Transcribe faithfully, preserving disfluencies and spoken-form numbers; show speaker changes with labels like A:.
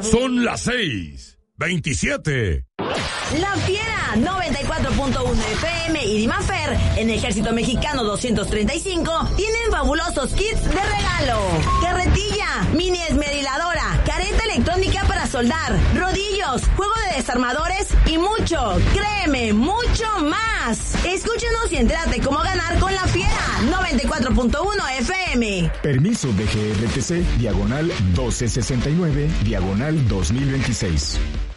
A: Son las seis, veintisiete.
B: La Fiera noventa y cuatro punto uno F M y Dimafer en Ejército Mexicano doscientos treinta y cinco tienen fabulosos kits de regalo. Carretilla, mini esmeriladora, careta electrónica para soldar, rodillos, juego de desarmadores y mucho, créeme, mucho más. Escúchenos y entérate cómo ganar con La Fiera noventa y cuatro punto uno F M.
C: Permiso D G R T C, diagonal doce sesenta y nueve, diagonal dos mil veintiséis.